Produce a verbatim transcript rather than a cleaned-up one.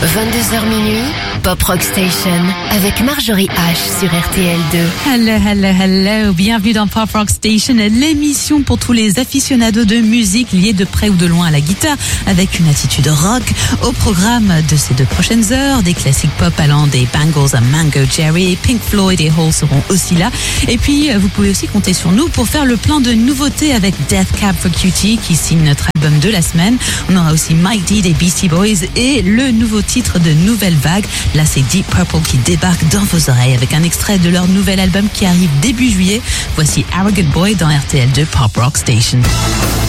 vingt-deux heures minuit, Pop Rock Station avec Marjorie H sur R T L deux. Hello, hello, hello. Bienvenue dans Pop Rock Station, l'émission pour tous les aficionados de musique liés de près ou de loin à la guitare avec une attitude rock. Au programme de ces deux prochaines heures, des classiques pop allant des Bangles à Mango Jerry, Pink Floyd et Hole seront aussi là. Et puis, vous pouvez aussi compter sur nous pour faire le plein de nouveautés avec Death Cab for Cutie qui signe notre album de la semaine. On aura aussi Mike D des Beastie Boys et le nouveau titre de Nouvelle Vague. Là, c'est Deep Purple qui débarque dans vos oreilles avec un extrait de leur nouvel album qui arrive début juillet. Voici Arrogant Boy dans R T L deux Pop Rock Station.